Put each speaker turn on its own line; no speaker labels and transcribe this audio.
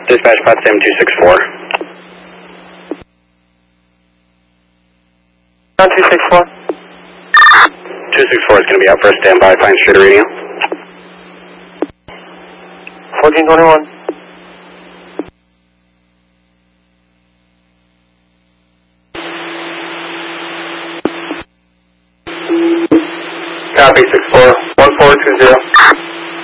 Dispatch Potsdam 264.
264.
264 is going to be out for a standby. Pine Street radio.
1421.
Copy, 6